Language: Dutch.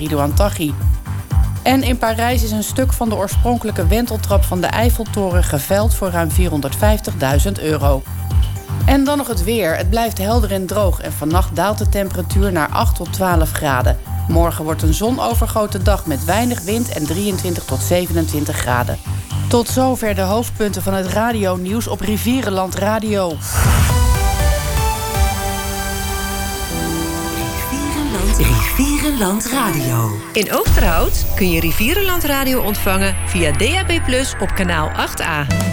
Ridouan Taghi. En in Parijs is een stuk van de oorspronkelijke wenteltrap van de Eiffeltoren geveld voor ruim €450.000. En dan nog het weer. Het blijft helder en droog en vannacht daalt de temperatuur naar 8 tot 12 graden. Morgen wordt een zonovergoten dag met weinig wind en 23 tot 27 graden. Tot zover de hoofdpunten van het radionieuws op Rivierenland Radio. Rivierenland Radio. In Oosterhout kun je Rivierenland Radio ontvangen via DAB+ op kanaal 8A.